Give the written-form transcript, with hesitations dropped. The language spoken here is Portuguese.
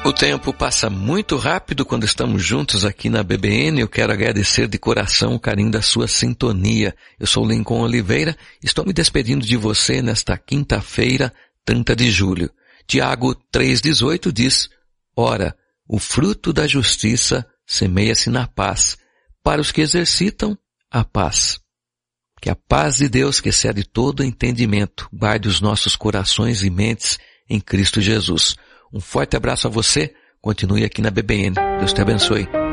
O tempo passa muito rápido quando estamos juntos aqui na BBN. Eu quero agradecer de coração o carinho da sua sintonia. Eu sou Lincoln Oliveira, estou me despedindo de você nesta quinta-feira, 30 de julho. Tiago 3,18 diz: Ora, o fruto da justiça semeia-se na paz, para os que exercitam a paz. Que a paz de Deus, que excede todo entendimento, guarde os nossos corações e mentes em Cristo Jesus. Um forte abraço a você, continue aqui na BBN. Deus te abençoe.